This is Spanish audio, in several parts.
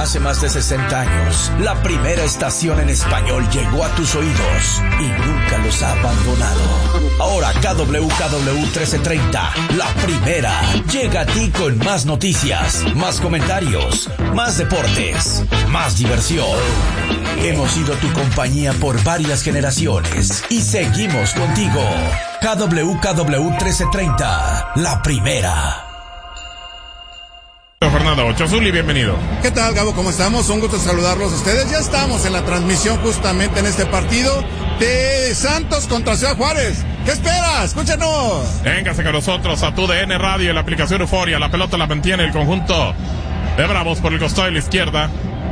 Hace más de 60 años, la primera estación en español llegó a tus oídos y nunca los ha abandonado. Ahora KWKW 1330, la primera, llega a ti con más noticias, más comentarios, más deportes, más diversión. Hemos sido tu compañía por varias generaciones y seguimos contigo. KWKW 1330, la primera. Fernando Ochazuli, bienvenido. ¿Qué tal, Gabo? ¿Cómo estamos? Un gusto saludarlos a ustedes. Ya estamos en la transmisión justamente en este partido de Santos contra Ciudad Juárez. ¿Qué esperas? Escúchanos. Véngase con nosotros a tu DN Radio en la aplicación Euforia. La pelota la mantiene el conjunto de Bravos por el costado de la izquierda.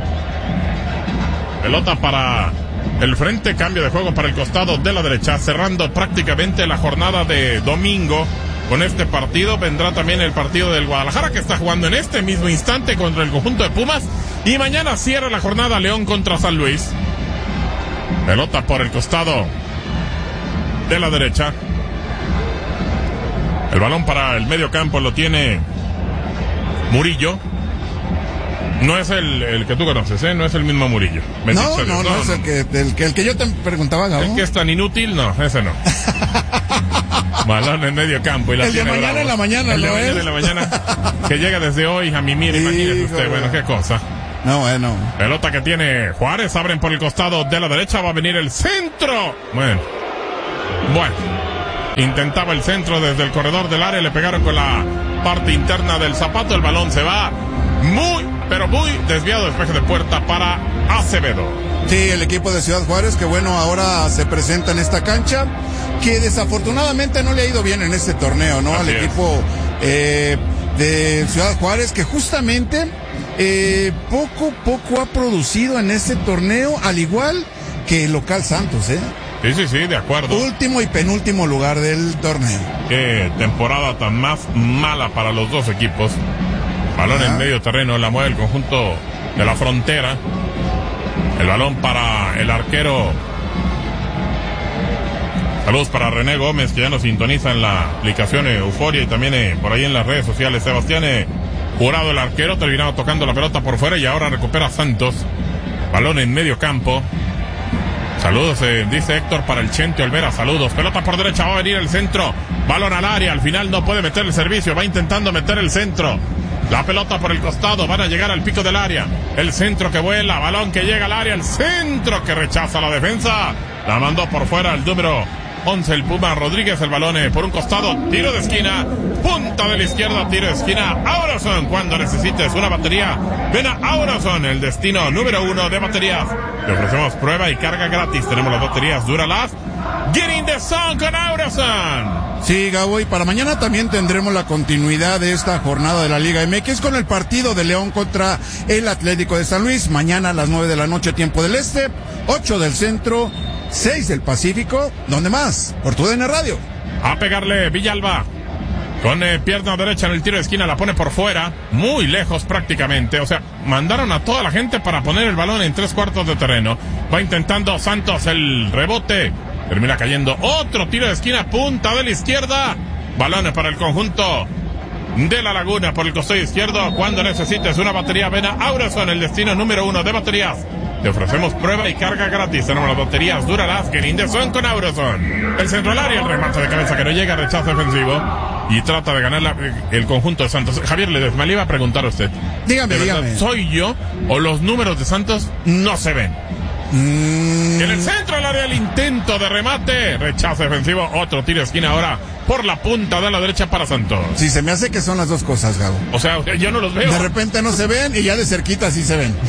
Pelota para el frente, cambio de juego para el costado de la derecha, cerrando prácticamente la jornada de domingo. Con este partido vendrá también el partido del Guadalajara, que está jugando en este mismo instante contra el conjunto de Pumas. Y mañana cierra la jornada León contra San Luis. Pelota por el costado de la derecha. El balón para el medio campo lo tiene Murillo. No es el que tú conoces, ¿eh? No es el mismo Murillo. No es el que yo te preguntaba, Gabo. El que es tan inútil, no, ese no. Balón en medio campo y la el tiene de mañana Bravos. En la mañana, el ¿no de es? mañana en la mañana, que llega desde hoy a mimir, imagínese usted, bueno, qué cosa. No, bueno. Pelota que tiene Juárez, abren por el costado de la derecha, va a venir el centro. Bueno, intentaba el centro desde el corredor del área, le pegaron con la parte interna del zapato, el balón se va pero muy desviado, despeje de puerta para Acevedo. Sí, el equipo de Ciudad Juárez, que bueno, ahora se presenta en esta cancha, que desafortunadamente no le ha ido bien en este torneo, ¿no? Así al equipo de Ciudad Juárez, que justamente poco ha producido en este torneo, al igual que el local Santos, Sí, de acuerdo. Último y penúltimo lugar del torneo. Qué temporada tan más mala para los dos equipos. Balón en medio terreno, la mueve el conjunto de la Frontera. El balón para el arquero. Saludos para René Gómez, que ya nos sintoniza en la aplicación Euforia y también por ahí en las redes sociales. Sebastián Jurado, el arquero, terminaba tocando la pelota por fuera y ahora recupera Santos. Balón en medio campo. Saludos, dice Héctor, para el Chente Olvera. Saludos. Pelota por derecha, va a venir el centro. Balón al área, al final no puede meter el servicio. Va intentando meter el centro. La pelota por el costado, van a llegar al pico del área. El centro que vuela, balón que llega al área. El centro que rechaza la defensa. La mandó por fuera el número 11, el Puma Rodríguez. El balón por un costado, tiro de esquina. Punta de la izquierda, tiro de esquina. Aurazón, cuando necesites una batería, ven a Aurazón, el destino número 1 de baterías. Le ofrecemos prueba y carga gratis. Tenemos las baterías Duralast. Get in the zone con Aurazón. Sí, Gabo, y para mañana también tendremos la continuidad de esta jornada de la Liga MX con el partido de León contra el Atlético de San Luis. Mañana a las 9 de la noche, tiempo del Este, 8 del Centro, 6 del Pacífico. ¿Dónde más? Por tu DN Radio. A pegarle Villalba. Con pierna derecha en el tiro de esquina, la pone por fuera, muy lejos prácticamente. O sea, mandaron a toda la gente para poner el balón en 3/4 de terreno. Va intentando Santos el rebote. Termina cayendo otro tiro de esquina, punta de la izquierda. Balones para el conjunto de La Laguna por el costado izquierdo. Cuando necesites una batería, ven a Aurazón, el destino número 1 de baterías. Te ofrecemos prueba y carga gratis. Tenemos las baterías Duralast, Get in the zone con Aurazón. El centro al área, el remate de cabeza que no llega, rechazo defensivo. Y trata de ganar el conjunto de Santos. Javier Ledesma, le iba a preguntar a usted. Dígame. ¿Soy yo o los números de Santos no se ven? En el centro del área, el intento de remate, rechazo defensivo, otro tiro de esquina ahora por la punta de la derecha para Santos. Sí, se me hace que son las dos cosas, Gabo. O sea, yo no los veo. De repente no se ven y ya de cerquita sí se ven.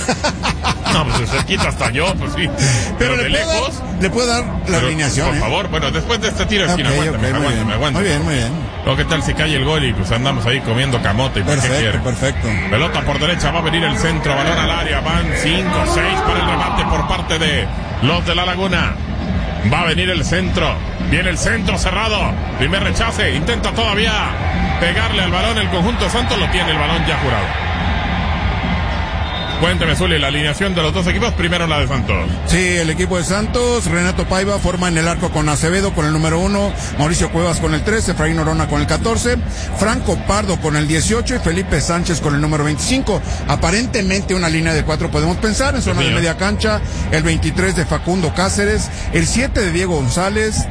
No, pues de cerquita hasta yo, pues sí. Pero de lejos. Le puedo dar la alineación. Por favor, bueno, después de este tiro de esquina, aguántame. Muy bien. Luego, ¿qué tal si cae el gol y pues andamos ahí comiendo camote? Perfecto. Pelota por derecha, va a venir el centro, balón al área, van 5, 6 para el remate por parte de los de La Laguna. Va a venir el centro, viene el centro cerrado, primer rechace, intenta todavía pegarle al balón el conjunto Santos, lo tiene el balón ya jurado. Cuénteme, Zuli, la alineación de los dos equipos, primero la de Santos. Sí, el equipo de Santos, Renato Paiva forma en el arco con Acevedo con el número 1, Mauricio Cuevas con el 13, Efraín Orona con el 14, Franco Pardo con el 18 y Felipe Sánchez con el número 25. Aparentemente una línea de 4 podemos pensar, en zona de media cancha, el 23 de Facundo Cáceres, el 7 de Diego González,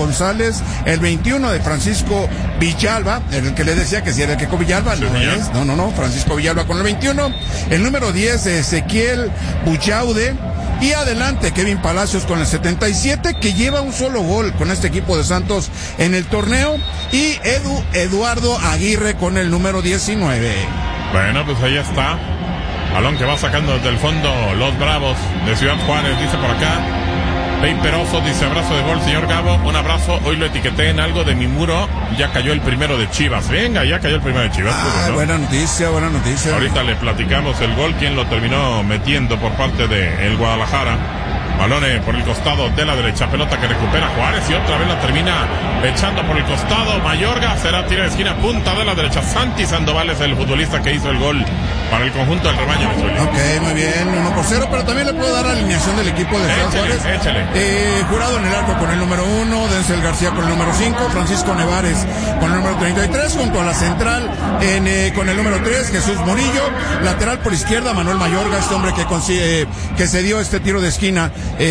el 21 de Francisco Villalba, el que le decía que si era el Keko Villalba, no es, no, Francisco Villalba con el 21, el número 10 de Ezequiel Buchaude, y adelante Kevin Palacios con el 77, que lleva un solo gol con este equipo de Santos en el torneo, y Eduardo Aguirre con el número 19. Bueno, pues ahí está. Balón que va sacando desde el fondo los Bravos de Ciudad Juárez, dice por acá. Ley Peroso dice: abrazo de gol, señor Gabo, un abrazo. Hoy lo etiqueté en algo de mi muro. Ya cayó el primero de Chivas. Venga, ya cayó el primero de Chivas. ¿No? Buena noticia. Ahorita le platicamos el gol, quién lo terminó metiendo por parte de el Guadalajara. Balone por el costado de la derecha, pelota que recupera Juárez y otra vez la termina echando por el costado Mayorga. Será tiro de esquina, punta de la derecha. Santi Sandoval es el futbolista que hizo el gol para el conjunto del rebaño. Ok, muy bien, 1-0, pero también le puedo dar la alineación del equipo de Ciudad Juárez. Échale. Jurado en el arco con el número 1, Denzel García con el número 5, Francisco Nevares con el número 33, junto a la central con el número 3, Jesús Murillo. Lateral por izquierda, Manuel Mayorga, este hombre que se dio este tiro de esquina.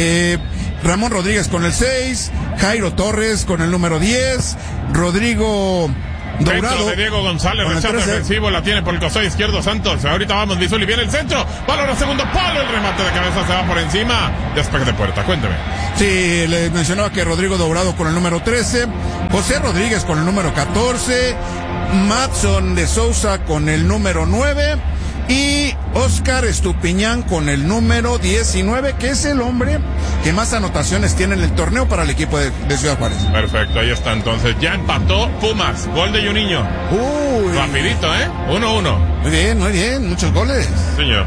Ramón Rodríguez con el 6, Jairo Torres con el número 10, Rodrigo Dourado. Centro de Diego González, rechazo defensivo, la tiene por el costado izquierdo Santos. Ahorita vamos, Bizuli, viene el centro, balón a segundo palo, el remate de cabeza se va por encima. Despeje de puerta, cuénteme. Sí, les mencionaba que Rodrigo Dourado con el número 13, José Rodríguez con el número 14, Matson de Sousa con el número 9 y Oscar Estupiñán con el número 19, que es el hombre que más anotaciones tiene en el torneo para el equipo de Ciudad Juárez. Perfecto, ahí está entonces. Ya empató Pumas, gol de Juninho. Uy. Rapidito, 1-1. Muy bien, muchos goles. Señor.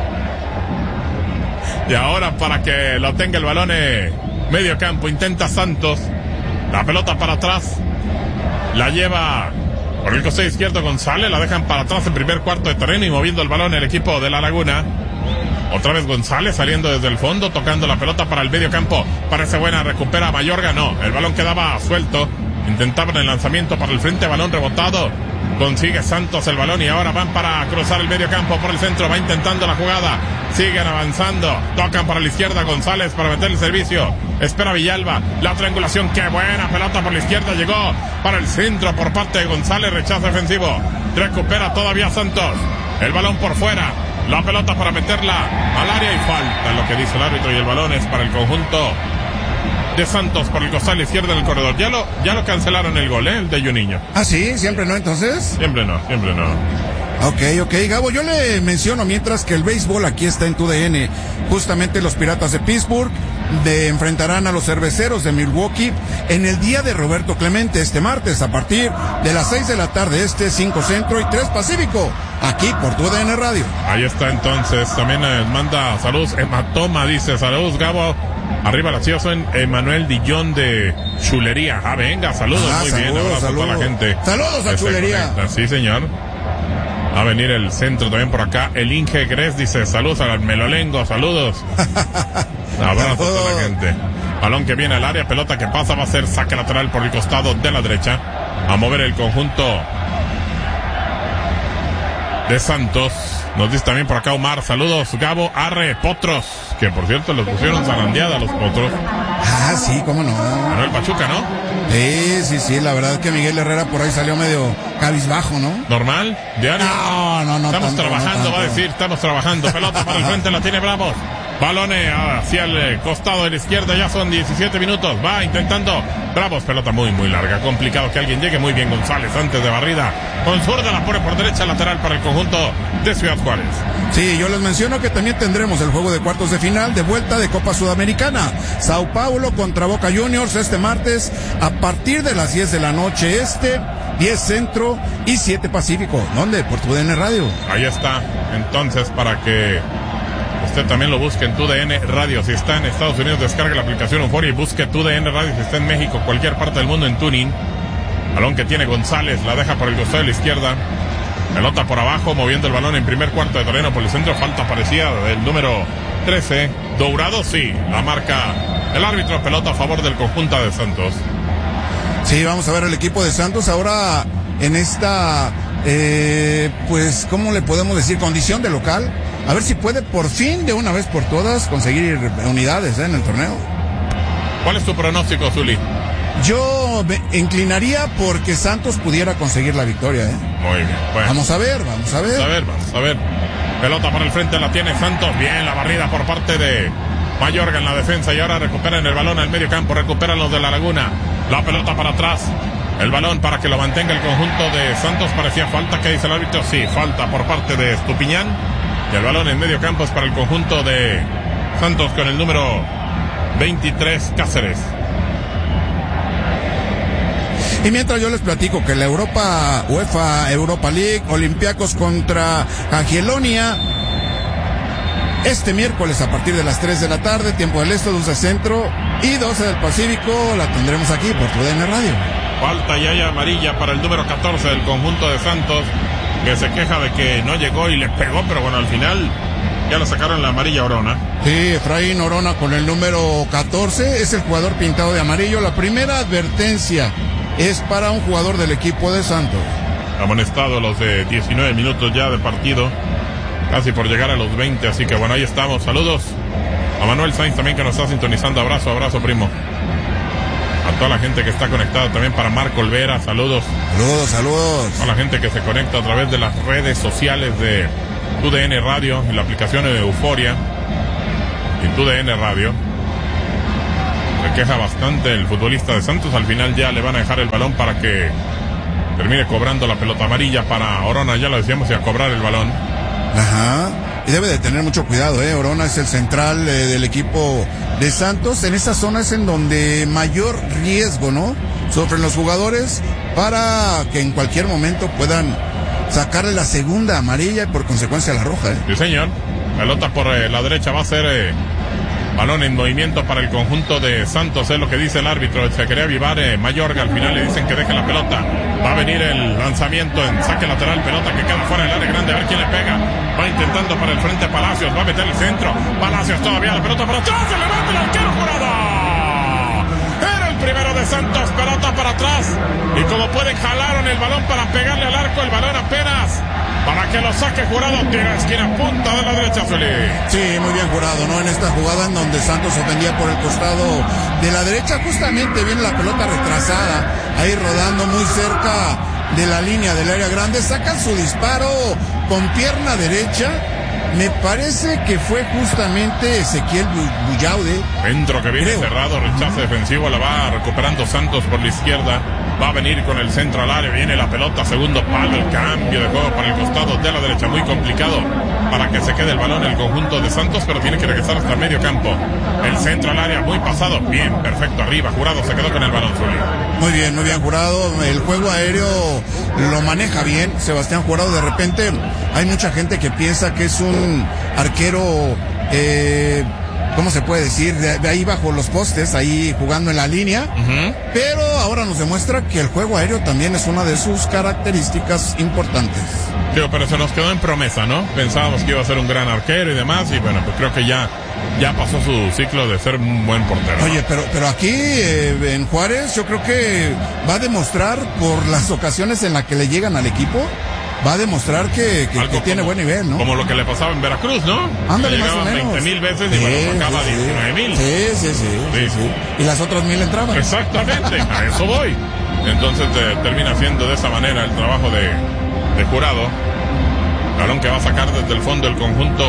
Y ahora para que lo tenga el balón medio campo, intenta Santos. La pelota para atrás. La lleva por el costado izquierdo González, la dejan para atrás en primer cuarto de terreno y moviendo el balón el equipo de La Laguna. Otra vez González saliendo desde el fondo, tocando la pelota para el medio campo. Parece buena, recupera Mayorga, no, el balón quedaba suelto. Intentaban el lanzamiento para el frente, balón rebotado. Consigue Santos el balón y ahora van para cruzar el medio campo por el centro, va intentando la jugada. Siguen avanzando, tocan para la izquierda González para meter el servicio. Espera Villalba, la triangulación, qué buena pelota por la izquierda, llegó para el centro por parte de González, rechazo defensivo. Recupera todavía Santos, el balón por fuera, la pelota para meterla al área y falta, lo que dice el árbitro, y el balón es para el conjunto de Santos por el costado izquierdo del corredor. Ya lo cancelaron el gol, el de Juninho. Ah, sí, siempre no, entonces. Siempre no. Ok, Gabo, yo le menciono mientras que el béisbol aquí está en TUDN. Justamente los Piratas de Pittsburgh enfrentarán a los Cerveceros de Milwaukee en el día de Roberto Clemente este martes a partir de las 6 de la tarde 5 Centro y 3 Pacífico, aquí por TUDN Radio. Ahí está entonces, también manda saludos, Hematoma dice, saludos Gabo, arriba la ciudad son Emanuel Dillón de Chulería. Venga, saludos, muy bien, abrazo a toda la gente. Saludos a Chulería. Sí, señor. Va a venir el centro también por acá. El Inge Gres dice, saludos al Melolengo, saludos. Abrazo a toda la gente. Balón que viene al área, pelota que pasa, va a ser saque lateral por el costado de la derecha. A mover el conjunto de Santos. Nos dice también por acá Omar, saludos Gabo, arre, potros. Que por cierto los pusieron zarandeada los potros. Ah, sí, cómo no. Manuel Pachuca, ¿no? Sí, la verdad es que Miguel Herrera por ahí salió medio cabizbajo, ¿no? ¿Normal? ¿Diario? No. Estamos tanto, trabajando, va a decir, estamos trabajando. Pelota para el frente, la tiene Bravos. Balone hacia el costado de la izquierda, ya son 17 minutos. Va intentando Bravos, pelota muy larga. Complicado que alguien llegue, muy bien González antes de barrida. Con zurda la pone por derecha, lateral para el conjunto de Ciudad Juárez. Sí, yo les menciono que también tendremos el juego de cuartos de final de vuelta de Copa Sudamericana. Sao Paulo contra Boca Juniors este martes a partir de las 10 de la noche 10 Centro y 7 Pacífico. ¿Dónde? Por TUDN Radio. Ahí está, entonces, para que usted también lo busque en TUDN Radio. Si está en Estados Unidos, descargue la aplicación Euforia y busque TUDN Radio. Si está en México, cualquier parte del mundo, en Tuning. Balón que tiene González, la deja por el costado de la izquierda. Pelota por abajo, moviendo el balón en primer cuarto de terreno por el centro. Falta parecida del número 13. Dourado, sí. La marca el árbitro. Pelota a favor del conjunto de Santos. Sí, vamos a ver el equipo de Santos ahora en esta, pues, ¿cómo le podemos decir? Condición de local. A ver si puede por fin, de una vez por todas, conseguir unidades en el torneo. ¿Cuál es tu pronóstico, Zuli? Yo me inclinaría porque Santos pudiera conseguir la victoria, Muy bien. Bueno. Vamos a ver. Vamos a ver. Pelota por el frente, la tiene Santos. Bien, la barrida por parte de Mayorga en la defensa. Y ahora recuperan el balón al medio campo. Recuperan los de La Laguna. La pelota para atrás. El balón para que lo mantenga el conjunto de Santos. Parecía falta. ¿Qué dice el árbitro? Sí, falta por parte de Estupiñán. Y el balón en medio campo es para el conjunto de Santos con el número 23, Cáceres. Y mientras yo les platico que la UEFA Europa League, Olympiacos contra Angelonia, este miércoles a partir de las 3 de la tarde, tiempo del este, 12 centro y 12 del Pacífico, la tendremos aquí por TUDN Radio. Falta y hay amarilla para el número 14 del conjunto de Santos, que se queja de que no llegó y le pegó, pero bueno, al final ya le sacaron la amarilla a Orona. Sí, Efraín Orona con el número 14, es el jugador pintado de amarillo. La primera advertencia es para un jugador del equipo de Santos. Amonestado los de 19 minutos ya de partido, casi por llegar a los 20, así que bueno, ahí estamos. Saludos a Manuel Sainz también, que nos está sintonizando. Abrazo, primo. A toda la gente que está conectada también, para Marco Olvera, saludos. Saludos. A la gente que se conecta a través de las redes sociales de TUDN Radio y la aplicación de Euforia y TUDN Radio. Se queja bastante el futbolista de Santos. Al final ya le van a dejar el balón para que termine cobrando la pelota amarilla para Orona, ya lo decíamos, y a cobrar el balón. Ajá. Y debe de tener mucho cuidado, Orona es el central del equipo de Santos. En esa zona es en donde mayor riesgo, ¿no?, sufren los jugadores para que en cualquier momento puedan sacarle la segunda amarilla y por consecuencia la roja. Sí, señor. Pelota por la derecha, va a ser balón en movimiento para el conjunto de Santos, es lo que dice el árbitro. Se quería avivar Mayorga, al final le dicen que deje la pelota. Va a venir el lanzamiento en saque lateral, pelota que queda fuera del área grande, a ver quién le pega. Va intentando para el frente Palacios, va a meter el centro. Palacios todavía, la pelota para atrás, se levanta el arquero Jurado. Era el primero de Santos, pelota para atrás. Y como pueden, jalaron el balón para pegarle al arco, el balón apenas para que lo saque Jurado, tira esquina, punta de la derecha, Felipe. Sí, muy bien Jurado, ¿no? En esta jugada en donde Santos ofendía por el costado de la derecha, justamente viene la pelota retrasada, ahí rodando muy cerca de la línea del área grande, sacan su disparo con pierna derecha. Me parece que fue justamente Ezequiel Buyaude. Centro que viene cerrado, rechazo defensivo, la va recuperando Santos por la izquierda. Va a venir con el centro al área, viene la pelota, segundo palo, el cambio de juego para el costado de la derecha, muy complicado para que se quede el balón el conjunto de Santos, pero tiene que regresar hasta el medio campo. El centro al área, muy pasado, bien, perfecto, arriba, Jurado se quedó con el balón, Zuli. Muy bien, Jurado, el juego aéreo lo maneja bien, Sebastián Jurado. De repente hay mucha gente que piensa que es un arquero, ¿cómo se puede decir? De ahí bajo los postes, ahí jugando en la línea. Pero ahora nos demuestra que el juego aéreo también es una de sus características importantes. Sí, pero se nos quedó en promesa, ¿no? Pensábamos que iba a ser un gran arquero y demás, y bueno, pues creo que ya pasó su ciclo de ser un buen portero. Oye, pero aquí en Juárez yo creo que va a demostrar, por las ocasiones en las que le llegan al equipo, va a demostrar que tiene buen nivel, ¿no? Como lo que le pasaba en Veracruz, ¿no? Ándale, más o menos. 20,000 veces y bueno, sacaba 19,000. Sí. Y las otras 1,000 entraban. Exactamente, a eso voy. Entonces termina siendo de esa manera el trabajo de Jurado. Balón que va a sacar desde el fondo el conjunto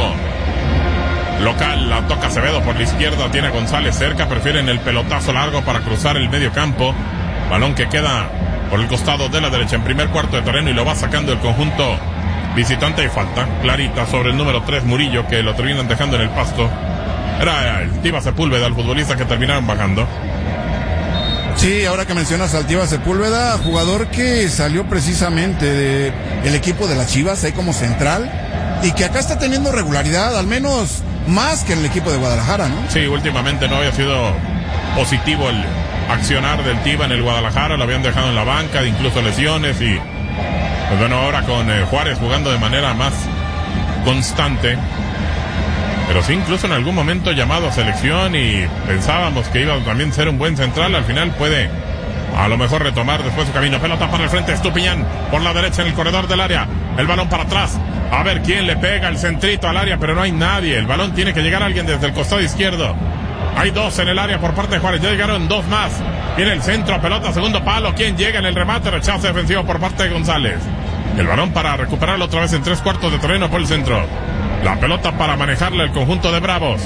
local. La toca Acevedo por la izquierda, tiene a González cerca, prefieren el pelotazo largo para cruzar el medio campo. Balón que queda por el costado de la derecha en primer cuarto de terreno y lo va sacando el conjunto visitante. Y falta clarita sobre el número 3 Murillo, que lo terminan dejando en el pasto. Era el Tiva Sepúlveda, el futbolista que terminaron bajando. Sí, ahora que mencionas al Tiva Sepúlveda, jugador que salió precisamente del equipo de las Chivas, ahí como central, y que acá está teniendo regularidad, al menos más que en el equipo de Guadalajara, ¿no? Sí, últimamente no había sido positivo el accionar del Tiva en el Guadalajara, lo habían dejado en la banca, incluso lesiones, y Pues bueno, ahora con Juárez jugando de manera más constante, pero sí incluso en algún momento llamado a selección y pensábamos que iba a también ser un buen central, al final puede a lo mejor retomar después su camino. Pelota para el frente, Estupiñán por la derecha en el corredor del área, el balón para atrás, a ver quién le pega el centrito al área, pero no hay nadie, el balón tiene que llegar a alguien desde el costado izquierdo. Hay dos en el área por parte de Juárez, ya llegaron dos más. Viene el centro, pelota, segundo palo. ¿Quién llega en el remate? Rechazo defensivo por parte de González. El balón para recuperarlo otra vez en 3/4 de terreno por el centro. La pelota para manejarla el conjunto de Bravos,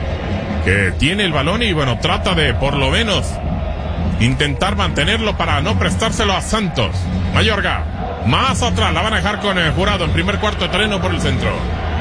que tiene el balón y bueno, trata de por lo menos intentar mantenerlo para no prestárselo a Santos. Mayorga, más atrás, la van a dejar con el Jurado en primer cuarto de terreno por el centro.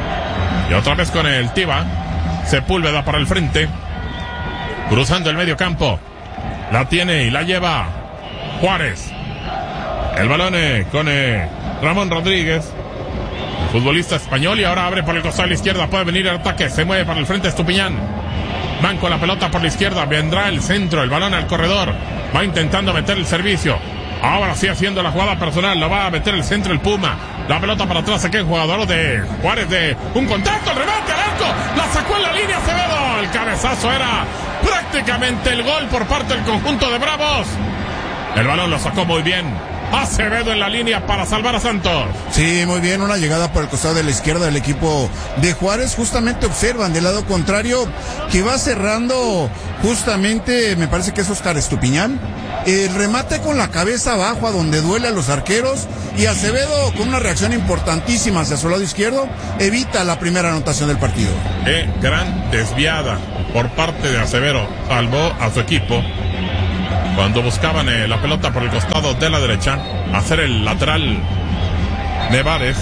Y otra vez con el Tiva. Sepúlveda para el frente, cruzando el medio campo. La tiene y la lleva Juárez. El balón con Ramón Rodríguez, futbolista español, y ahora abre por el costado de la izquierda. Puede venir el ataque, se mueve para el frente Estupiñán. Van con la pelota por la izquierda, vendrá el centro, el balón al corredor. Va intentando meter el servicio. Ahora sí haciendo la jugada personal, lo va a meter el centro el Puma. La pelota para atrás, aquí el jugador de Juárez de un contacto, el remate al arco, la sacó en la línea Acevedo. El cabezazo era prácticamente el gol por parte del conjunto de Bravos. El balón lo sacó muy bien Acevedo en la línea para salvar a Santos. Sí, muy bien, una llegada por el costado de la izquierda del equipo de Juárez. Justamente observan del lado contrario que va cerrando justamente, me parece que es Oscar Estupiñán. El remate con la cabeza abajo a donde duele a los arqueros, y Acevedo con una reacción importantísima hacia su lado izquierdo evita la primera anotación del partido. Gran desviada por parte de Acevedo, salvó a su equipo cuando buscaban la pelota por el costado de la derecha, hacer el lateral. Nevares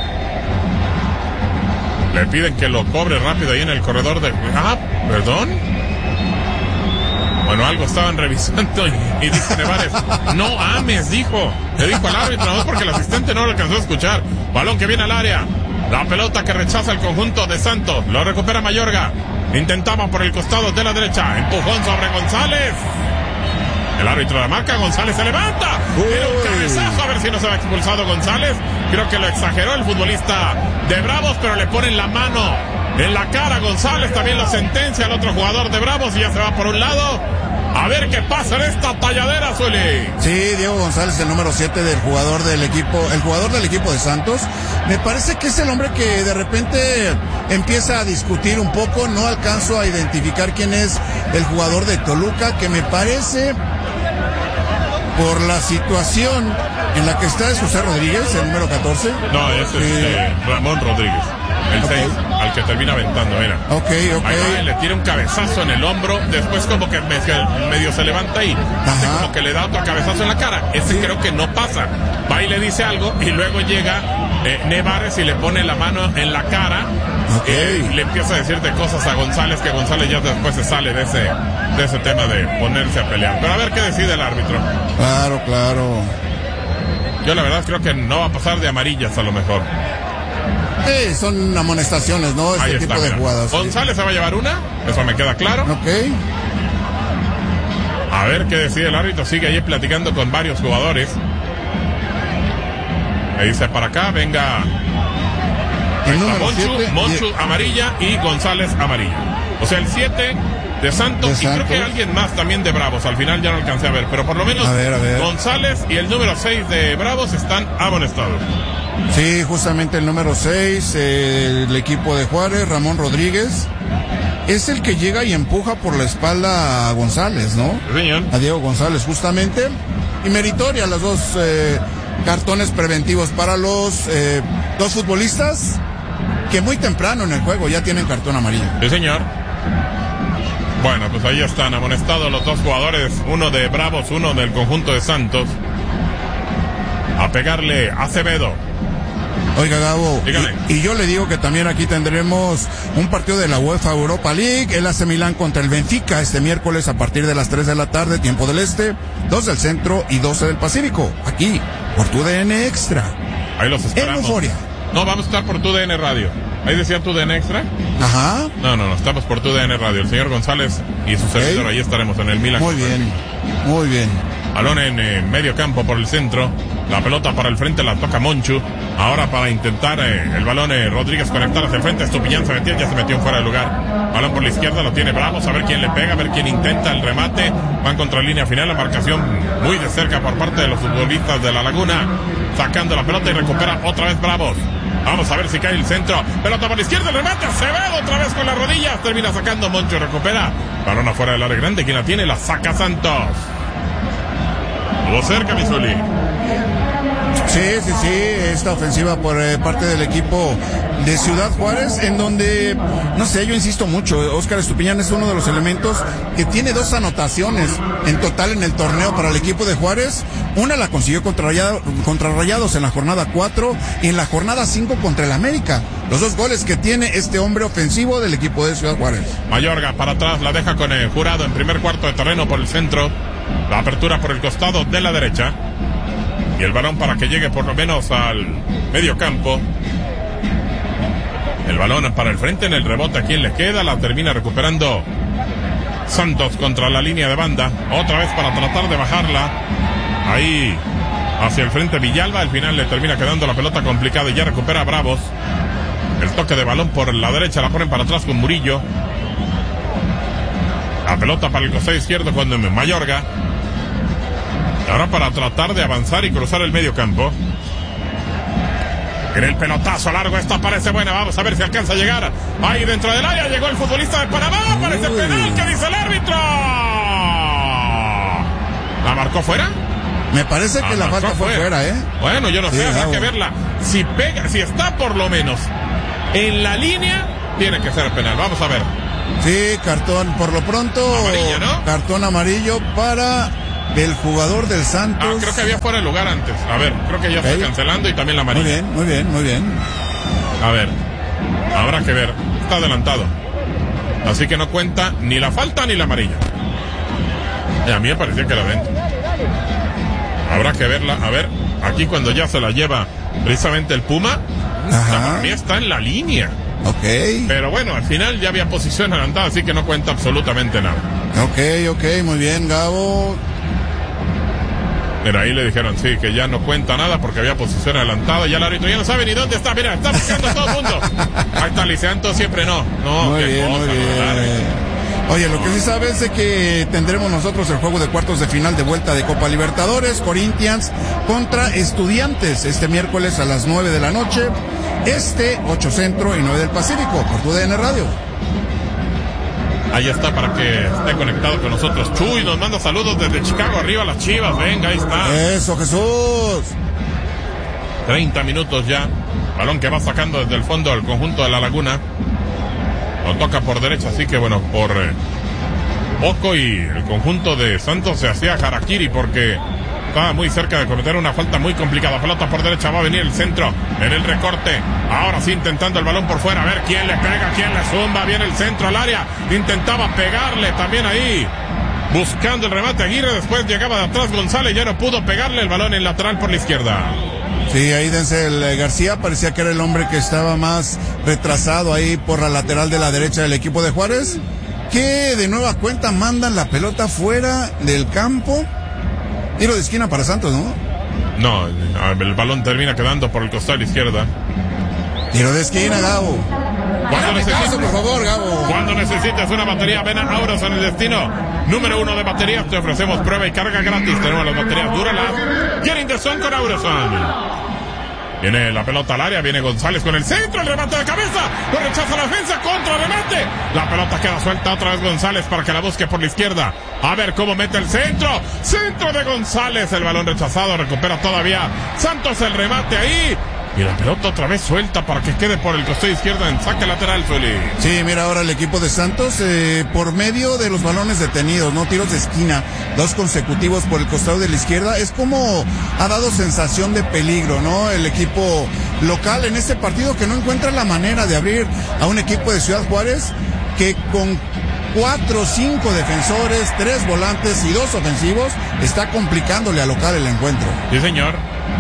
le piden que lo cobre rápido ahí en el corredor de... perdón. Bueno, algo estaban revisando y dice Nevares, no ames, dijo. Le dijo al árbitro, no, porque el asistente no lo alcanzó a escuchar. Balón que viene al área. La pelota que rechaza el conjunto de Santos. Lo recupera Mayorga. Intentaba por el costado de la derecha. Empujón sobre González. El árbitro la marca, González se levanta. Tiene un cabezazo, a ver si no se va expulsado González. Creo que lo exageró el futbolista de Bravos, pero le ponen la mano en la cara a González. También lo sentencia al otro jugador de Bravos y ya se va por un lado. A ver qué pasa en esta talladera, Zuli. Sí, Diego González, el número 7 del jugador del equipo, el jugador del equipo de Santos. Me parece que es el hombre que de repente empieza a discutir un poco. No alcanzo a identificar quién es el jugador de Toluca, que me parece, por la situación en la que está, es José Rodríguez, el número 14. No, ese es Ramón Rodríguez, el 6, al que termina aventando, mira. Ok. Ahí va, le tira un cabezazo en el hombro, después como que medio se levanta y hace como que le da otro cabezazo en la cara. Ese creo que no pasa. Va y le dice algo y luego llega Nevares y le pone la mano en la cara. Le empieza a decirte cosas a González, que González ya después se sale de ese tema de ponerse a pelear. Pero a ver qué decide el árbitro. Claro. Yo la verdad creo que no va a pasar de amarillas a lo mejor. Son amonestaciones, ¿no? Este tipo de jugadas. González se va a llevar una, eso me queda claro. Ok. A ver qué decide el árbitro. Sigue ahí platicando con varios jugadores. Le dice para acá, venga. El número Monchu amarilla y González amarilla. O sea, el 7 de Santos, y creo que alguien más también de Bravos. Al final ya no alcancé a ver, pero por lo menos a ver. González y el número 6 de Bravos están amonestados. Sí, justamente el número 6, el equipo de Juárez, Ramón Rodríguez, es el que llega y empuja por la espalda a González, ¿no? Sí, señor. A Diego González, justamente. Y meritoria las dos cartones preventivos para los dos futbolistas que muy temprano en el juego ya tienen cartón amarillo. Sí, señor. Bueno, pues ahí están amonestados los dos jugadores, uno de Bravos, uno del conjunto de Santos. A pegarle a Acevedo. Oiga, Gabo, y yo le digo que también aquí tendremos un partido de la UEFA Europa League, el AC Milán contra el Benfica este miércoles a partir de las 3 de la tarde, tiempo del este, 2 del centro y 12 del Pacífico, aquí, por TUDN Extra. Ahí los esperamos. En Euforia. No, vamos a estar por TUDN Radio. Ahí decía TUDN Extra. Ajá. No, estamos por TUDN Radio. El señor González y su servidor, ahí estaremos en el Milán. Muy bien. Balón en medio campo por el centro. La pelota para el frente la toca Monchu. Ahora para intentar el balón Rodríguez conectar hacia el frente. Estupiñán se metió, ya se metió fuera de lugar. Balón por la izquierda, lo tiene Bravos. A ver quién le pega, a ver quién intenta el remate. Van contra línea final. La marcación muy de cerca por parte de los futbolistas de La Laguna. Sacando la pelota y recupera otra vez Bravos. Vamos a ver si cae el centro. Pelota por la izquierda, el remate. Acevedo otra vez con las rodillas. Termina sacando Moncho, recupera. Balón afuera del área grande. Quien la tiene, la saca Santos. Estuvo cerca, Misuli. Sí, esta ofensiva por parte del equipo de Ciudad Juárez, en donde, no sé, yo insisto mucho, Óscar Estupiñán es uno de los elementos que tiene 2 anotaciones en total en el torneo para el equipo de Juárez. Una la consiguió contra Rayados en la jornada 4 y en la jornada 5 contra el América. Los 2 goles que tiene este hombre ofensivo del equipo de Ciudad Juárez. Mayorga para atrás, la deja con el Jurado en primer cuarto de terreno por el centro. La apertura por el costado de la derecha. Y el balón para que llegue por lo menos al medio campo. El balón para el frente en el rebote. ¿A quién le queda? La termina recuperando Santos contra la línea de banda. Otra vez para tratar de bajarla. Ahí hacia el frente Villalba. Al final le termina quedando la pelota complicada y ya recupera a Bravos. El toque de balón por la derecha. La ponen para atrás con Murillo. La pelota para el costado izquierdo con Mayorga. Ahora para tratar de avanzar y cruzar el medio campo. En el pelotazo largo, esta parece buena. Vamos a ver si alcanza a llegar. Ahí dentro del área llegó el futbolista de Panamá. Parece penal, ¿qué dice el árbitro? ¿La marcó fuera? Me parece que la falta fue fuera, ¿eh? Bueno, yo no sé, habrá que verla. Si pega, si está por lo menos en la línea, tiene que ser penal. Vamos a ver. Sí, cartón, por lo pronto. Amarillo, ¿no? Cartón amarillo para el jugador del Santos. Creo que había fuera de lugar antes. A ver, creo que ya está cancelando y también la amarilla. Muy bien. A ver, habrá que ver. Está adelantado. Así que no cuenta ni la falta ni la amarilla. A mí me parecía que era dentro. Habrá que verla. A ver, aquí cuando ya se la lleva precisamente el Puma, para mí está en la línea. Ok. Pero bueno, al final ya había posición adelantada, así que no cuenta absolutamente nada. Ok, muy bien, Gabo. Mira, ahí le dijeron, sí, que ya no cuenta nada porque había posición adelantada. Ya el árbitro ya no sabe ni dónde está. Mira, está buscando a todo el mundo. Ahí está Liceanto, siempre no. Muy bien. Oye, lo que sí sabes es que tendremos nosotros el juego de cuartos de final de vuelta de Copa Libertadores, Corinthians contra Estudiantes, este miércoles a las 9 de la noche, 8 Centro y 9 del Pacífico, por tu DN Radio. Ahí está para que esté conectado con nosotros. Chuy nos manda saludos desde Chicago, arriba las Chivas, venga, ahí está. Eso, Jesús. 30 minutos ya, balón que va sacando desde el fondo del conjunto de La Laguna. Lo toca por derecha, así que bueno, por poco y el conjunto de Santos se hacía harakiri porque estaba muy cerca de cometer una falta muy complicada. Pelota por derecha, va a venir el centro en el recorte. Ahora sí intentando el balón por fuera, a ver quién le pega, quién le zumba. Viene el centro al área, intentaba pegarle también ahí, buscando el remate Aguirre. Después llegaba de atrás González, ya no pudo pegarle el balón en lateral por la izquierda. Sí, ahí Denzel García parecía que era el hombre que estaba más retrasado ahí por la lateral de la derecha del equipo de Juárez, que de nueva cuenta mandan la pelota fuera del campo. Tiro de esquina para Santos, ¿no? No, el balón termina quedando por el costado de la izquierda. Tiro de esquina, Gabo. Por favor, Gabo. Cuando necesites una batería, ven a Auroson, el destino número 1 de baterías. Te ofrecemos prueba y carga gratis. Tenemos las baterías Duralab. Getting the Sun con Auroson. Viene la pelota al área, viene González con el centro, el remate de cabeza, lo rechaza la defensa, contra remate. La pelota queda suelta otra vez González para que la busque por la izquierda. A ver cómo mete el centro de González, el balón rechazado, recupera todavía Santos el remate ahí. Y la pelota otra vez suelta para que quede por el costado izquierdo en saque lateral, Zuli. Sí, mira ahora el equipo de Santos, por medio de los balones detenidos, no tiros de esquina, 2 consecutivos por el costado de la izquierda, es como ha dado sensación de peligro, ¿no? El equipo local en este partido que no encuentra la manera de abrir a un equipo de Ciudad Juárez que con 4 o 5 defensores, 3 volantes y 2 ofensivos, está complicándole al local el encuentro. Sí, señor.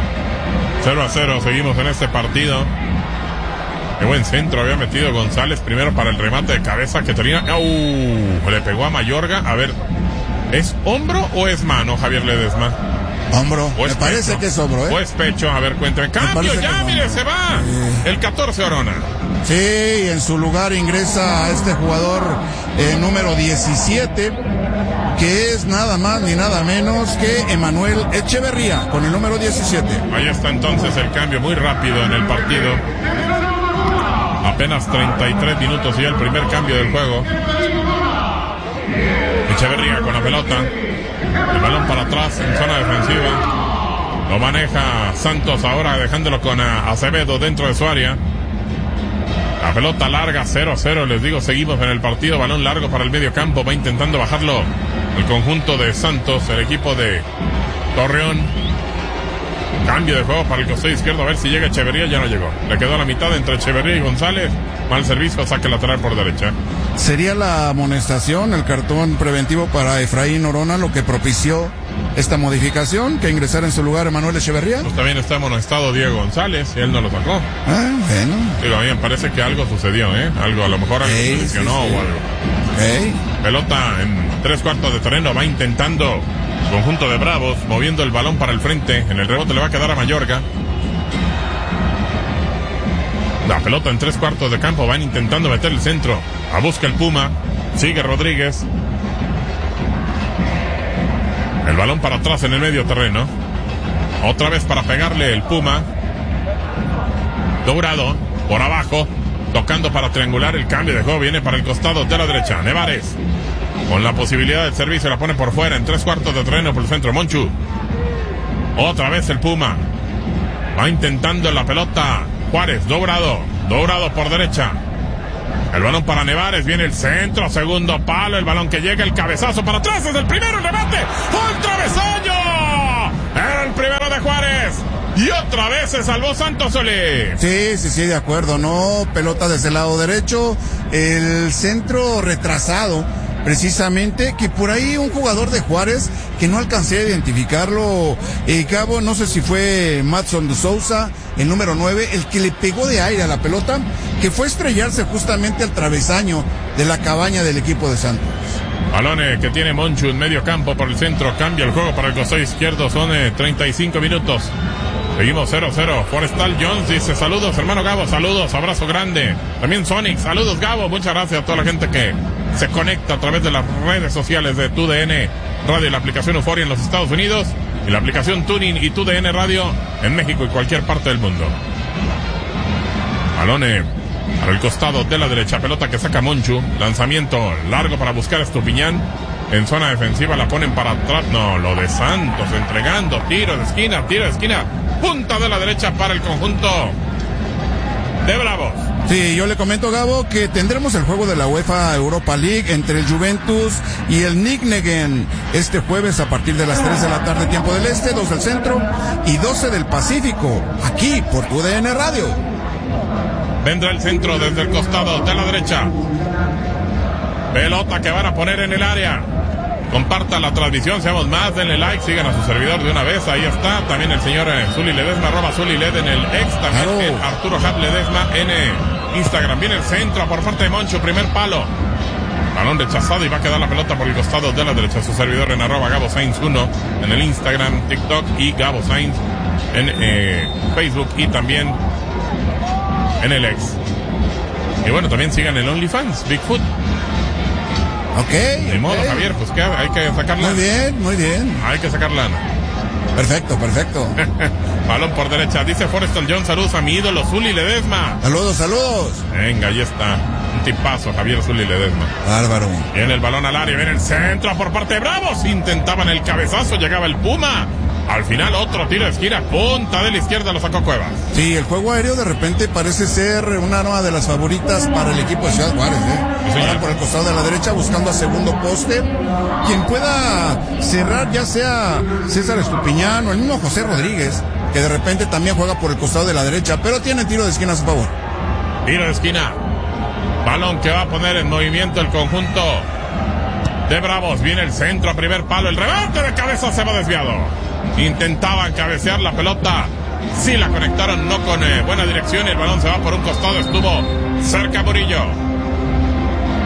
0-0, seguimos en este partido. Qué buen centro había metido González primero para el remate de cabeza que tenía. Le pegó a Mayorga. A ver, ¿Es hombro o es mano, Javier Ledesma? Hombro, me parece que es hombro, ¿eh? O es pecho, a ver, cuéntame. Cambio ya, mire, se va. El 14 Orona. Sí, en su lugar ingresa este jugador número 17, que es nada más ni nada menos que Emanuel Echeverría, con el número 17. Ahí está entonces el cambio muy rápido en el partido. Apenas 33 minutos y el primer cambio del juego. Echeverría con la pelota. El balón para atrás en zona defensiva. Lo maneja Santos ahora dejándolo con Acevedo dentro de su área. La pelota larga, 0-0, les digo, seguimos en el partido. Balón largo para el medio campo. Va intentando bajarlo el conjunto de Santos, el equipo de Torreón. Cambio de juego para el costado izquierdo, a ver si llega Echeverría. Ya no llegó, le quedó a la mitad entre Echeverría y González. Mal servicio, saque lateral por derecha. Sería la amonestación, el cartón preventivo para Efraín Orona, lo que propició esta modificación, que ingresara en su lugar Emanuel Echeverría. Pues también está amonestado Diego González y él no lo sacó. Bueno. Digo, a mí me parece que algo sucedió, algo, a lo mejor algo se lesionó o algo. Pelota en 3/4 de terreno, va intentando conjunto de Bravos, moviendo el balón para el frente. En el rebote le va a quedar a Mayorga. La pelota en 3/4 de campo, van intentando meter el centro. A busca el Puma, sigue Rodríguez. El balón para atrás en el medio terreno. Otra vez para pegarle el Puma. Dourado, por abajo, tocando para triangular. El cambio de juego viene para el costado de la derecha. Nevares, con la posibilidad del servicio, la pone por fuera en 3/4 de terreno por el centro. Monchu. Otra vez el Puma. Va intentando la pelota Juárez. Dourado por derecha. El balón para Nevares, viene el centro, segundo palo, el balón que llega, el cabezazo para atrás, es el primero, el remate, ¡un travesaño! El primero de Juárez, y otra vez se salvó Santos Solís. Sí, de acuerdo, no, pelota desde el lado derecho, el centro retrasado, precisamente, que por ahí un jugador de Juárez, que no alcancé a identificarlo, Gabo, no sé si fue Madson de Souza, el número 9, el que le pegó de aire a la pelota, que fue estrellarse justamente al travesaño de la cabaña del equipo de Santos. Balón que tiene Monchu en medio campo por el centro, cambia el juego para el costado izquierdo, son 35 minutos. Seguimos 0-0. Forestal Jones dice saludos, hermano Gabo, saludos, abrazo grande. También Sonic, saludos Gabo, muchas gracias a toda la gente que se conecta a través de las redes sociales de TUDN Radio y la aplicación Euforia en los Estados Unidos y la aplicación Tuning y TUDN Radio en México y cualquier parte del mundo. Balón para el costado de la derecha, pelota que saca Monchu, lanzamiento largo para buscar a Estupiñán. En zona defensiva la ponen para atrás. No, lo de Santos entregando. Tiro de esquina. Punta de la derecha para el conjunto de Bravos. Sí, yo le comento, Gabo, que tendremos el juego de la UEFA Europa League entre el Juventus y el Nijmegen este jueves a partir de las 3 de la tarde, tiempo del este, 2 del centro y 12 del Pacífico, aquí por TUDN Radio. Vendrá el centro desde el costado de la derecha. Pelota que van a poner en el área. Compartan la transmisión, seamos más, denle like, sigan a su servidor de una vez, ahí está, también el señor Zuli Ledesma, @ZuliLed en el ex, también Arturo Hat Ledesma en Instagram. Viene el centro por parte de Moncho, primer palo, balón rechazado y va a quedar la pelota por el costado de la derecha. Su servidor en @GaboSainz1 en el Instagram, TikTok y Gabo Sainz en Facebook y también en el ex. Y bueno, también sigan el OnlyFans, Bigfoot. Ok. De modo, Javier, pues que hay que sacar lana. Muy bien. Hay que sacar lana. Perfecto. Balón por derecha, dice Forestal John, saludos a mi ídolo Zuli Ledesma. Saludos. Venga, ahí está. Un tipazo, Javier Zuli Ledesma. Bárbaro. Viene el balón al área, viene el centro por parte de Bravos. Intentaban el cabezazo, llegaba el Puma. Al final otro tiro de esquina, punta de la izquierda, lo sacó Cuevas. Sí, el juego aéreo de repente parece ser una de las favoritas para el equipo de Ciudad Juárez, Sí, ahora por el costado de la derecha buscando a segundo poste. Quien pueda cerrar, ya sea César Estupiñán o el mismo José Rodríguez, que de repente también juega por el costado de la derecha, pero tiene tiro de esquina a su favor. Tiro de esquina. Balón que va a poner en movimiento el conjunto de Bravos. Viene el centro a primer palo, el rebate de cabeza se va desviado. Intentaban cabecear la pelota, sí la conectaron, no con buena dirección, y el balón se va por un costado, estuvo cerca Murillo.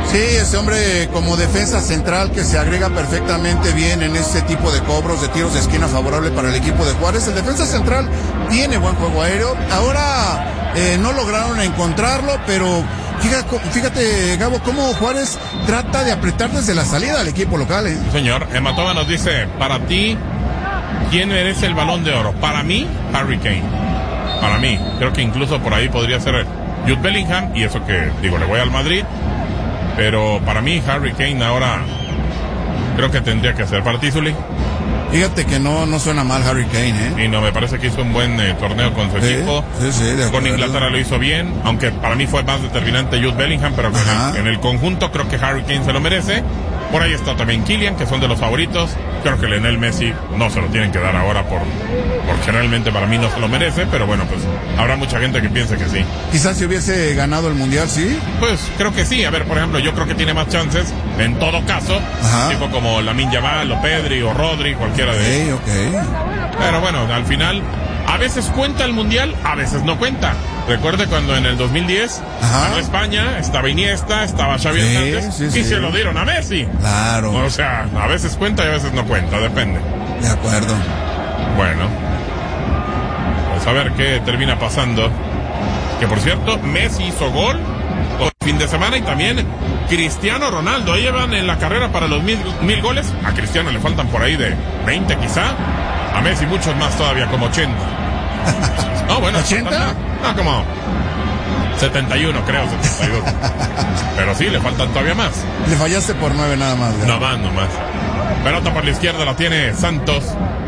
Sí, ese hombre como defensa central que se agrega perfectamente bien en este tipo de cobros de tiros de esquina favorable para el equipo de Juárez. El defensa central tiene buen juego aéreo. Ahora no lograron encontrarlo, pero fíjate, Gabo, cómo Juárez trata de apretar desde la salida al equipo local. Señor, Hematoma nos dice, para ti, ¿quién merece el Balón de Oro? Para mí, Harry Kane. Para mí, creo que incluso por ahí podría ser Jude Bellingham, y eso que, digo, le voy al Madrid. Pero para mí, Harry Kane ahora creo que tendría que ser. ¿Para ti, Zuli? Fíjate que no suena mal Harry Kane, Y no, me parece que hizo un buen torneo con su equipo. Sí, con Inglaterra lo hizo bien, aunque para mí fue más determinante Jude Bellingham, pero en el conjunto creo que Harry Kane se lo merece. Por ahí está también Kylian, que son de los favoritos. Creo que Lionel Messi no se lo tienen que dar ahora porque realmente para mí no se lo merece, pero bueno, pues habrá mucha gente que piense que sí. Quizás si hubiese ganado el Mundial, ¿sí? Pues creo que sí. A ver, por ejemplo, yo creo que tiene más chances, en todo caso, tipo como Lamine Yamal, o Pedri, o Rodri, cualquiera de ellos. Pero bueno, al final, a veces cuenta el Mundial, a veces no cuenta. Recuerde cuando en el 2010 ganó España, estaba Iniesta, estaba Xavi Hernández, y se lo dieron a Messi. Claro. O sea, a veces cuenta y a veces no cuenta, depende. De acuerdo. Bueno, vamos a ver qué termina pasando. Que por cierto, Messi hizo gol el fin de semana, y también Cristiano Ronaldo. Ahí llevan en la carrera para los 1000 goles. A Cristiano le faltan por ahí de 20 quizá. A Messi muchos más todavía, como 80. No, bueno, 80. No, como 71, creo, 72. Pero sí, le faltan todavía más. Le fallaste por 9 nada más. No más. Pelota por la izquierda la tiene Santos.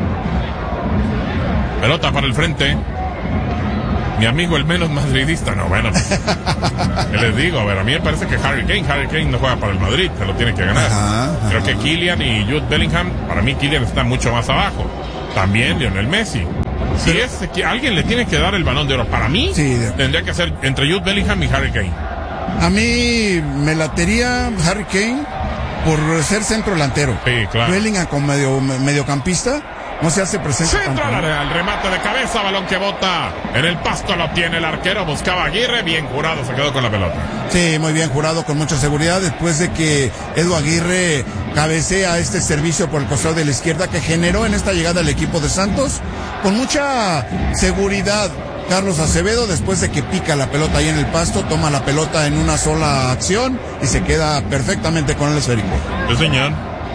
Pelota para el frente. Mi amigo el menos madridista, no, bueno. ¿Qué les digo? A ver, a mí me parece que Harry Kane no juega para el Madrid, se lo tiene que ganar. Creo que Kylian y Jude Bellingham, para mí Kylian está mucho más abajo. También Lionel Messi. Si es que alguien le tiene que dar el Balón de Oro, para mí, tendría que ser entre Jude Bellingham y Harry Kane. A mí me latería Harry Kane por ser centro delantero. Sí, claro. Bellingham como mediocampista no se hace presente. Centro al remate de cabeza, balón que bota en el pasto, lo tiene el arquero, buscaba a Aguirre, bien Jurado, se quedó con la pelota. Sí, muy bien Jurado, con mucha seguridad, después de que Edu Aguirre cabecea este servicio por el costado de la izquierda que generó en esta llegada al equipo de Santos, con mucha seguridad. Carlos Acevedo, después de que pica la pelota ahí en el pasto, toma la pelota en una sola acción y se queda perfectamente con el esférico. Sí, señor.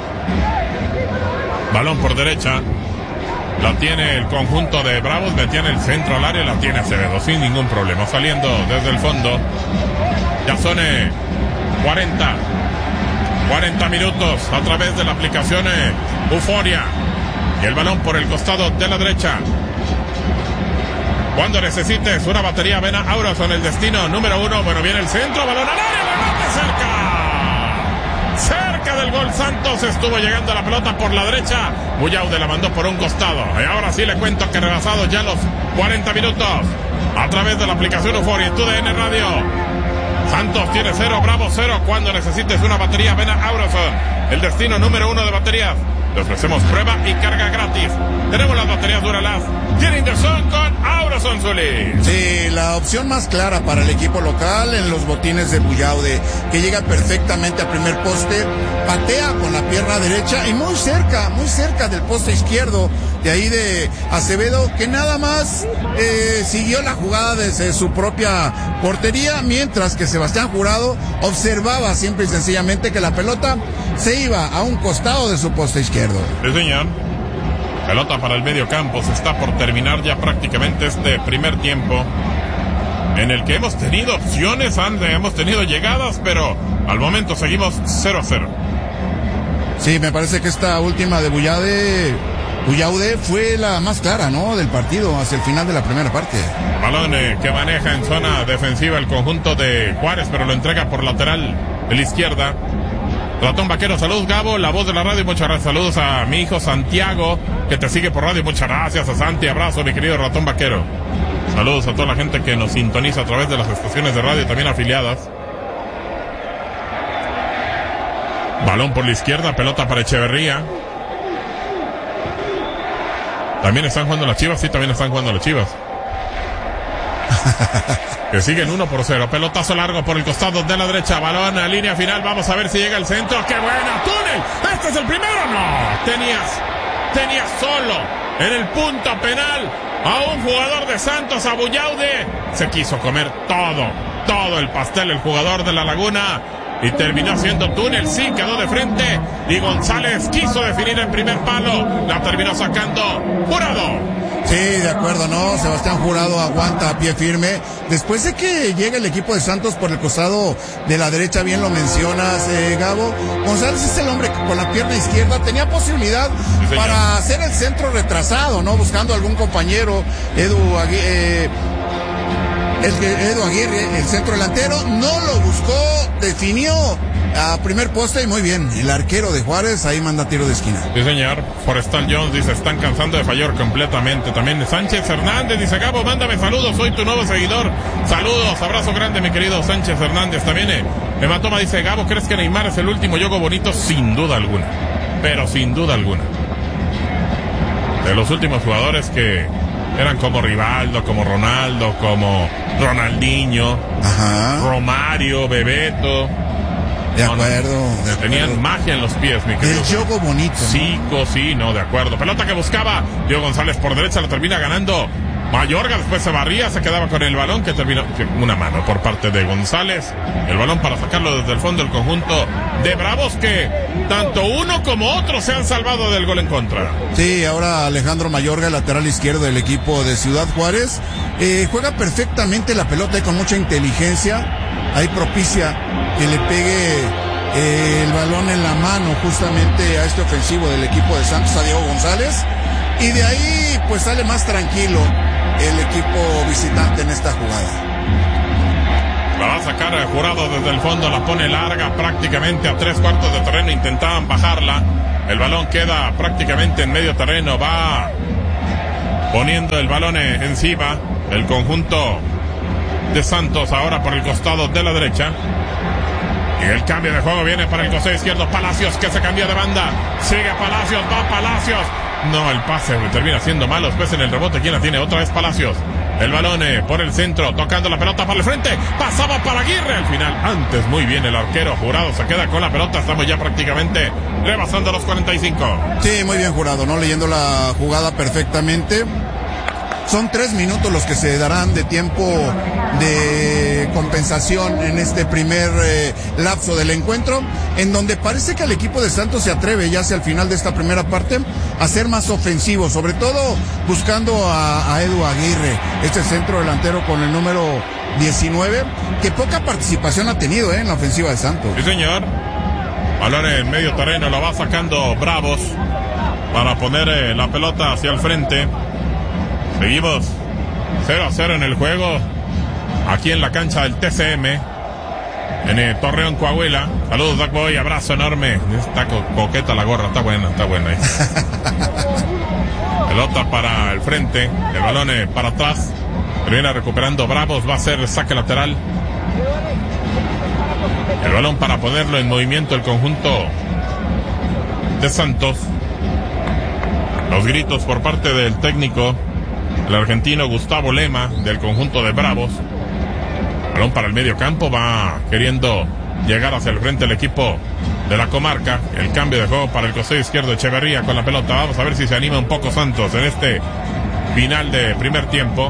Balón por derecha. La tiene el conjunto de Bravos, metía en el centro al área, la tiene Acevedo sin ningún problema, saliendo desde el fondo. Ya son 40 minutos a través de la aplicación Euforia. Y el balón por el costado de la derecha. Cuando necesites una batería, ven a Aurason, el destino número 1. Bueno, viene el centro, balón al área, remate cerca del gol. Santos estuvo llegando a la pelota por la derecha. Buyaude la mandó por un costado. Y ahora sí le cuento que rebasado ya los 40 minutos. A través de la aplicación Euforia y TUDN Radio. Santos tiene 0, Bravo 0. Cuando necesites una batería, ven a Aurason, el destino número 1 de baterías. Le ofrecemos prueba y carga gratis. Tenemos las baterías Duralast. Tienen de son con Aurason, Zuli. Sí, la opción más clara para el equipo local en los botines de Buyaude, que llega perfectamente al primer poste, patea con la pierna derecha y muy cerca del poste izquierdo, de ahí de Acevedo, que nada más siguió la jugada desde su propia portería, mientras que Sebastián Jurado observaba simple y sencillamente que la pelota se iba a un costado de su poste izquierdo. Sí, señor. Pelota para el medio campo. Se está por terminar ya prácticamente este primer tiempo, en el que hemos tenido opciones, hemos tenido llegadas, pero al momento seguimos 0-0. Sí, me parece que esta última de Buyaude fue la más clara, ¿no?, del partido hacia el final de la primera parte. Balón que maneja en zona defensiva el conjunto de Juárez, pero lo entrega por lateral de la izquierda. Ratón Vaquero, saludos Gabo, la voz de la radio, muchas gracias. Saludos a mi hijo Santiago, que te sigue por radio, muchas gracias a Santi, abrazo mi querido Ratón Vaquero. Saludos a toda la gente que nos sintoniza a través de las estaciones de radio también afiliadas. Balón por la izquierda, pelota para Echeverría. ¿También están jugando las Chivas? Sí, también están jugando las Chivas. que siguen 1-0. Pelotazo largo por el costado de la derecha. Balón a línea final. Vamos a ver si llega al centro. ¡Qué buena! ¡Túnel! ¡Este es el primero! ¡No! Tenías solo en el punto penal a un jugador de Santos, a Bullaude. Se quiso comer todo el pastel el jugador de La Laguna. Y terminó haciendo túnel, sí, quedó de frente. Y González quiso definir el primer palo. La terminó sacando Jurado. Sí, de acuerdo, ¿no? Sebastián Jurado aguanta a pie firme. Después de que llega el equipo de Santos por el costado de la derecha, bien lo mencionas, Gabo. González es el hombre que con la pierna izquierda tenía posibilidad para hacer el centro retrasado, ¿no? Buscando algún compañero, Edu Aguirre, el centro delantero, no lo buscó, definió a primer poste y muy bien. El arquero de Juárez ahí manda tiro de esquina. Sí, señor. Forestal Jones dice, están cansando de fallar completamente. También Sánchez Hernández dice, Gabo, mándame saludos, soy tu nuevo seguidor. Saludos, abrazo grande, mi querido Sánchez Hernández. También Hematoma dice, Gabo, ¿crees que Neymar es el último juego bonito? Sin duda alguna. Pero sin duda alguna. De los últimos jugadores que eran como Rivaldo, como Ronaldo, como Ronaldinho, ajá, Romario, Bebeto. De acuerdo. Tenían magia en los pies, mi querido. El juego bonito. Zico, sí, no, de acuerdo. Pelota que buscaba Diego González por derecha, la termina ganando Mayorga, después se barría, se quedaba con el balón, que terminó una mano por parte de González. El balón para sacarlo desde el fondo del conjunto de Bravos, que tanto uno como otro se han salvado del gol en contra. Sí, ahora Alejandro Mayorga, el lateral izquierdo del equipo de Ciudad Juárez, juega perfectamente la pelota y con mucha inteligencia. Ahí propicia que le pegue el balón en la mano justamente a este ofensivo del equipo de Santos, a Diego González, y de ahí pues sale más tranquilo el equipo visitante en esta jugada. La va a sacar el Jurado desde el fondo, la pone larga prácticamente a 3/4 de terreno, intentaban bajarla, el balón queda prácticamente en medio terreno, va poniendo el balón encima el conjunto de Santos ahora por el costado de la derecha. Y el cambio de juego viene para el costado izquierdo. Palacios, que se cambia de banda. Sigue Palacios, va Palacios. No, el pase termina siendo malo. Después en el rebote, ¿quién la tiene? Otra vez Palacios. El balón por el centro, tocando la pelota para el frente. Pasaba para Aguirre. Al final, antes muy bien el arquero Jurado se queda con la pelota. Estamos ya prácticamente rebasando los 45. Sí, muy bien Jurado, ¿no? Leyendo la jugada perfectamente. Son 3 minutos los que se darán de tiempo de compensación en este primer lapso del encuentro, en donde parece que el equipo de Santos se atreve ya hacia el final de esta primera parte a ser más ofensivo, sobre todo buscando a Edu Aguirre, este centro delantero con el número 19, que poca participación ha tenido en la ofensiva de Santos. Sí, señor. Balón en medio terreno, lo va sacando Bravos para poner la pelota hacia el frente. Seguimos 0-0 en el juego, aquí en la cancha del TCM, en el Torreón, Coahuila. Saludos, Doc Boy, abrazo enorme. Está coqueta la gorra, está buena ahí. Pelota para el frente, el balón para atrás, termina recuperando Bravos, va a ser saque lateral. El balón para ponerlo en movimiento el conjunto de Santos. Los gritos por parte del técnico, el argentino Gustavo Lema, del conjunto de Bravos. Balón para el medio campo, va queriendo llegar hacia el frente el equipo de la comarca. El cambio de juego para el costado izquierdo, Echeverría con la pelota. Vamos a ver si se anima un poco Santos en este final de primer tiempo.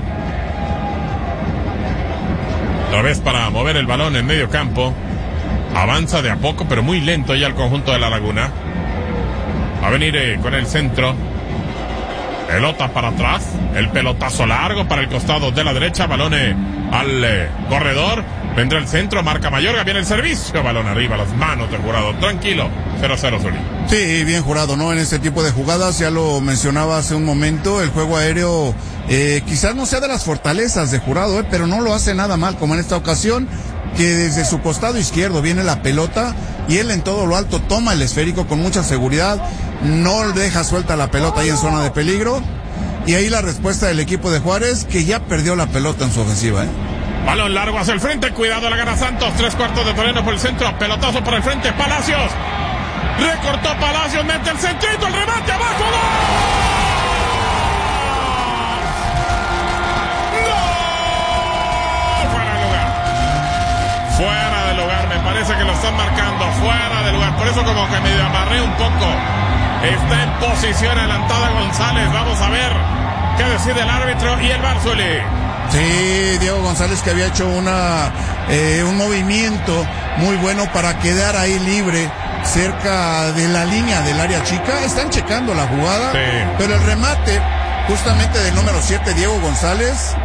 Otra vez para mover el balón en medio campo. Avanza de a poco, pero muy lento ya el conjunto de La Laguna. Va a venir con el centro. Pelota para atrás, el pelotazo largo para el costado de la derecha, balón al corredor, vendrá el centro, marca Mayorga, viene el servicio, balón arriba, las manos del Jurado, tranquilo, 0-0 Zuli. Sí, bien Jurado, ¿no? En este tipo de jugadas, ya lo mencionaba hace un momento, el juego aéreo quizás no sea de las fortalezas de Jurado, pero no lo hace nada mal, como en esta ocasión, que desde su costado izquierdo viene la pelota y él en todo lo alto toma el esférico con mucha seguridad, no deja suelta la pelota ahí en zona de peligro, y ahí la respuesta del equipo de Juárez, que ya perdió la pelota en su ofensiva. Balón largo hacia el frente, cuidado, la gana Santos, 3/4 de terreno por el centro, pelotazo por el frente, Palacios, recortó Palacios, mete el centrito, el remate abajo, ¡gol! están marcando fuera de lugar. Por eso como que medio amarré un poco. Está en posición adelantada González. Vamos a ver qué decide el árbitro y el VAR, Zuli. Sí, Diego González, que había hecho un movimiento muy bueno para quedar ahí libre cerca de la línea del área chica. Están checando la jugada, sí, pero el remate justamente del número 7, Diego González,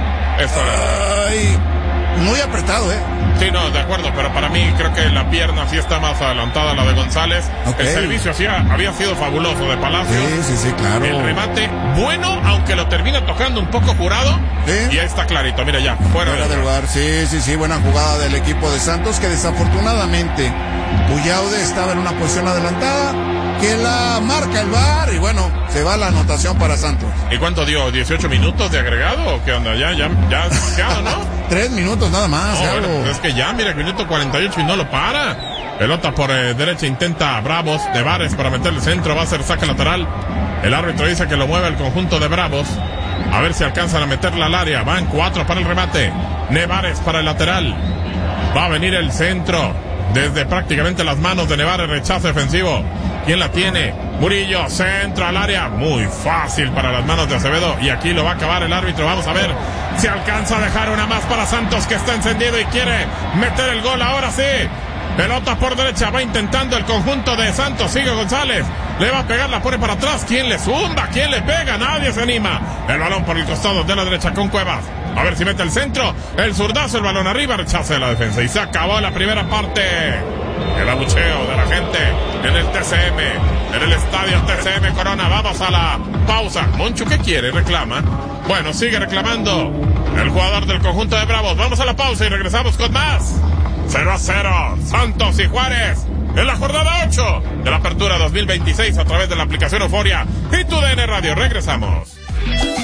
muy apretado, Sí, no, de acuerdo, pero para mí creo que la pierna sí está más adelantada, la de González. Okay. El servicio sí había sido fabuloso de Palacio. Sí, claro. El remate bueno, aunque lo termina tocando un poco Jurado. ¿Sí? Y ahí está clarito, mira ya, fuera del lugar. Sí, buena jugada del equipo de Santos, que desafortunadamente Puyaude estaba en una posición adelantada, que la marca el VAR, y bueno, se va la anotación para Santos. ¿Y cuánto dio? ¿18 minutos de agregado o qué onda? Ya demasiado, ¿no? 3 minutos nada más. No, bueno, es que ya, mira, minuto 48 y no lo para. Pelota por derecha, intenta Bravos, Nevares para meter el centro, va a ser saque lateral. El árbitro dice que lo mueve el conjunto de Bravos. A ver si alcanzan a meterla al área. Van 4 para el remate. Nevares para el lateral. Va a venir el centro desde prácticamente las manos de Nevares, rechazo defensivo. ¿Quién la tiene? Murillo, centro al área. Muy fácil para las manos de Acevedo. Y aquí lo va a acabar el árbitro. Vamos a ver si alcanza a dejar una más para Santos, que está encendido y quiere meter el gol. Ahora sí. Pelota por derecha. Va intentando el conjunto de Santos. Sigue González. Le va a pegar, la pone para atrás. ¿Quién le zumba? ¿Quién le pega? Nadie se anima. El balón por el costado de la derecha con Cuevas. A ver si mete el centro. El zurdazo, el balón arriba. Rechaza de la defensa. Y se acabó la primera parte. El abucheo de la gente en el TCM, en el estadio TCM Corona. Vamos a la pausa. Moncho, ¿qué quiere? Reclama. Bueno, sigue reclamando el jugador del conjunto de Bravos. Vamos a la pausa y regresamos con más. 0-0, Santos y Juárez en la jornada 8 de la Apertura 2026 a través de la aplicación Euforia y TUDN Radio. Regresamos.